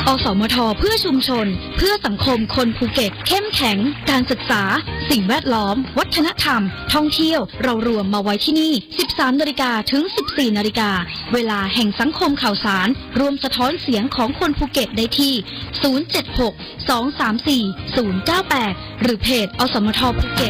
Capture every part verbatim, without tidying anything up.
อสมทเพื่อชุมชนเพื่อสังคมคนภูเก็ตเข้มแข็งการศึกษาสิ่งแวดล้อมวัฒนธรรมท่องเที่ยวเรารวมมาไว้ที่นี่ สิบสามนาฬิกา ถึง สิบสี่นาฬิกา เวลาแห่งสังคมข่าวสารรวมสะท้อนเสียงของคนภูเก็ตได้ที่ ศูนย์ เจ็ด หก สอง สาม สี่ ศูนย์ เก้า แปด หรือเพจอสมทภูเก็ต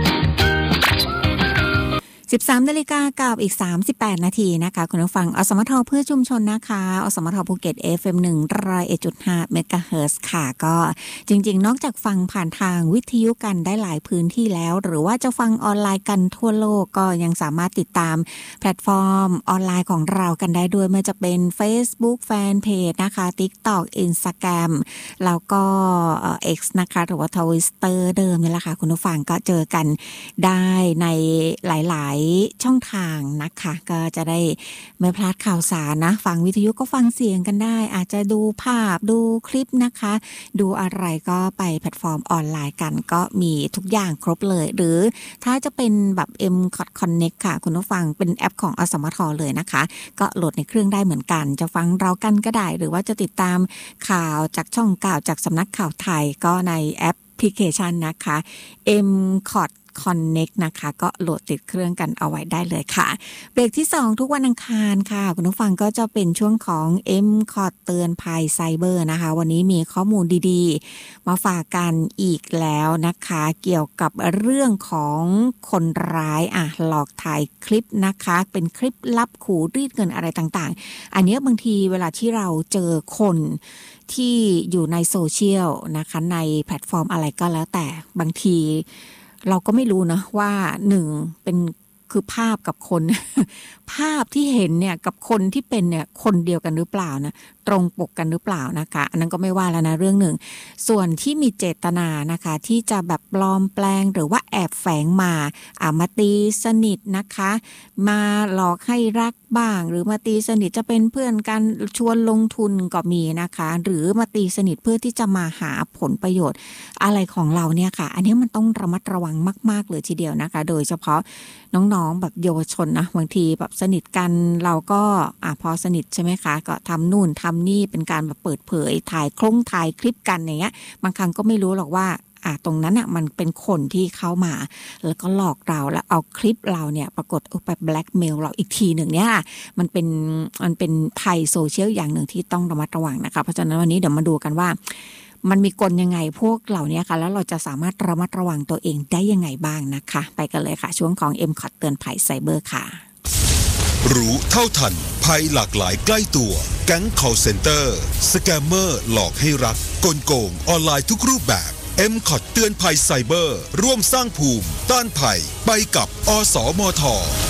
สิบสามนาฬิกากับอีกสามสิบแปดนาทีนะคะคุณผู้ฟังอสมทเพื่อชุมชนนะคะอสมทภูเก็ต เอฟ เอ็ม หนึ่งร้อยเอ็ดจุดห้า เมกะเฮิรตซ์ค่ะก็จริงๆนอกจากฟังผ่านทางวิทยุกันได้หลายพื้นที่แล้วหรือว่าจะฟังออนไลน์กันทั่วโลกก็ยังสามารถติดตามแพลตฟอร์มออนไลน์ของเรากันได้ด้วยไม่ว่าจะเป็น Facebook Fanpage นะคะ TikTok Instagram แล้วก็เอ่อ X นะคะหรือว่า Twitter เดิมนี่แหละค่ะคุณผู้ฟังก็เจอกันได้ในหลายๆช่องทางนะคะก็จะได้ไม่พลาดข่าวสารนะฟังวิทยุก็ฟังเสียงกันได้อาจจะดูภาพดูคลิปนะคะดูอะไรก็ไปแพลตฟอร์มออนไลน์กันก็มีทุกอย่างครบเลยหรือถ้าจะเป็นแบบ เอ็ม คอท Connect ค่ะคุณผู้ฟังเป็นแอปของอสมทเลยนะคะก็โหลดในเครื่องได้เหมือนกันจะฟังเรากันก็ได้หรือว่าจะติดตามข่าวจากช่องข่าวจากสำนักข่าวไทยก็ในแอปพลิเคชันนะคะ เอ็ม คอทConnect นะคะก็โหลดติดเครื่องกันเอาไว้ได้เลยค่ะเบรกที่สองทุกวันอังคารค่ะคุณผู้ฟังก็จะเป็นช่วงของ เอ็ม คอท เตือนภัยไซเบอร์นะคะวันนี้มีข้อมูลดีๆมาฝากกันอีกแล้วนะคะเกี่ยวกับเรื่องของคนร้ายอ่ะหลอกถ่ายคลิปนะคะเป็นคลิปลับขู่รีดเงินอะไรต่างๆอันนี้บางทีเวลาที่เราเจอคนที่อยู่ในโซเชียลนะคะในแพลตฟอร์มอะไรก็แล้วแต่บางทีเราก็ไม่รู้นะว่าหนึ่งเป็นคือภาพกับคน ภาพที่เห็นเนี่ยกับคนที่เป็นเนี่ยคนเดียวกันหรือเปล่านะตรงปกกันหรือเปล่านะคะอันนั้นก็ไม่ว่าแล้วนะเรื่องหนึ่งส่วนที่มีเจตนานะคะที่จะแบบปลอมแปลงหรือว่าแอบแฝงมาอ่ามาตีสนิทนะคะมาหลอกให้รักบ้างหรือมาตีสนิทจะเป็นเพื่อนกันชวนลงทุนก็มีนะคะหรือมาตีสนิทเพื่อที่จะมาหาผลประโยชน์อะไรของเราเนี่ยค่ะอันนี้มันต้องระมัดระวังมากๆเลยทีเดียวนะคะโดยเฉพาะน้องๆแบบเยาวชนนะบางทีแบบสนิทกันเราก็อ่ะพอสนิทใช่ไหมคะก็ทำนู่นทำนี่เป็นการแบบเปิดเผยถ่ายคล้งถ่ายคลิปกันอย่างเงี้ยบางครั้งก็ไม่รู้หรอกว่าอ่ะตรงนั้นอ่ะมันเป็นคนที่เข้ามาแล้วก็หลอกเราแล้วเอาคลิปเราเนี่ยปรากฏไปแบล็กเมลเราอีกทีหนึ่งเนี่ยมันเป็นมันเป็นภัยโซเชียลอย่างหนึ่งที่ต้องระมัดระวังนะคะเพราะฉะนั้นวันนี้เดี๋ยวมาดูกันว่ามันมีกลยังไงพวกเหล่านี้ค่ะแล้วเราจะสามารถระมัดระวังตัวเองได้ยังไงบ้างนะคะไปกันเลยค่ะช่วงของ เอ็ม คอท เตือนภัยไซเบอร์ค่ะรู้เท่าทันภัยหลากหลายใกล้ตัวแก๊ง call center สแกมเมอร์หลอกให้รักกลโกงออนไลน์ทุกรูปแบบ เอ็ม คอท เตือนภัยไซเบอร์ร่วมสร้างภูมิต้านภัยไปกับอสมท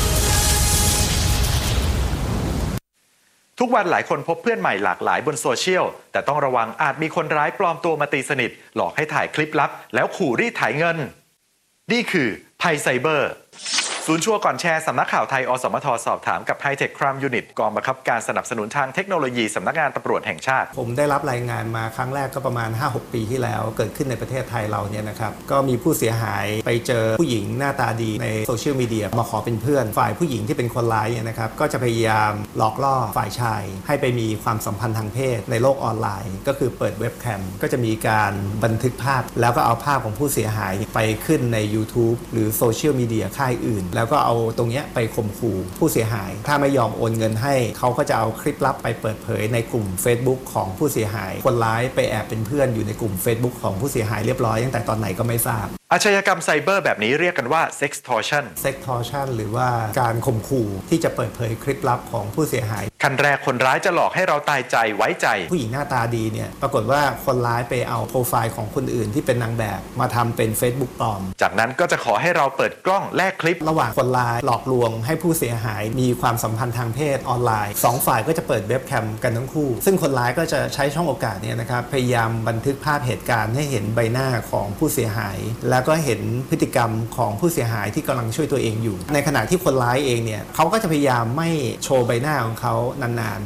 ทุกวันหลายคนพบเพื่อนใหม่หลากหลายบนโซเชียลแต่ต้องระวังอาจมีคนร้ายปลอมตัวมาตีสนิทหลอกให้ถ่ายคลิปลับแล้วขู่รีดไถเงินนี่คือภัยไซเบอร์ศูนย์ชัวร์ก่อนแชร์สำนักข่าวไทยอสมทสอบถามกับ High-Tech Crime Unit กองบังคับการสนับสนุนทางเทคโนโลยีสำนักงานตำรวจแห่งชาติผมได้รับรายงานมาครั้งแรกก็ประมาณ ห้าหก ปีที่แล้วเกิดขึ้นในประเทศไทยเราเนี่ยนะครับก็มีผู้เสียหายไปเจอผู้หญิงหน้าตาดีในโซเชียลมีเดียมาขอเป็นเพื่อนฝ่ายผู้หญิงที่เป็นคนร้ายเนี่ยนะครับก็จะพยายามหลอกล่อฝ่ายชายให้ไปมีความสัมพันธ์ทางเพศในโลกออนไลน์ก็คือเปิดเว็บแคมก็จะมีการบันทึกภาพแล้วก็เอาภาพของผู้เสียหายไปขึ้นใน YouTube หรือโซเชียลมีเดียค่ายอื่นแล้วก็เอาตรงไปข่มขู่ผู้เสียหายถ้าไม่ยอมโอนเงินให้เขาก็จะเอาคลิปลับไปเปิดเผยในกลุ่ม Facebook ของผู้เสียหายคนร้ายไปแอบเป็นเพื่อนอยู่ในกลุ่ม Facebook ของผู้เสียหายเรียบร้อยตั้งแต่ตอนไหนก็ไม่ทราบอาชญากรรมไซเบอร์แบบนี้เรียกกันว่า sextortion sextortion หรือว่าการข่มขู่ที่จะเปิดเผยคลิปลับของผู้เสียหายขั้นแรกคนร้ายจะหลอกให้เราตายใจไว้ใจผู้หญิงหน้าตาดีเนี่ยปรากฏว่าคนร้ายไปเอาโปรไฟล์ของคนอื่นที่เป็นนางแบบมาทำเป็น Facebook ปลอมจากนั้นก็จะขอให้เราเปิดกล้องแลกคลิประหว่างคนร้ายหลอกลวงให้ผู้เสียหายมีความสัมพันธ์ทางเพศออนไลน์สองฝ่ายก็จะเปิดเว็บแคมกันทั้งคู่ซึ่งคนร้ายก็จะใช้ช่องโอกาสเนี่ยนะครับพยายามบันทึกภาพเหตุการณ์ให้เห็นใบหน้าของผู้เสียหายแล้วก็เห็นพฤติกรรมของผู้เสียหายที่กำลังช่วยตัวเองอยู่ในขณะที่คนร้ายเองเนี่ยเขาก็จะพยายามไม่โชว์ใบหน้าของเขานาน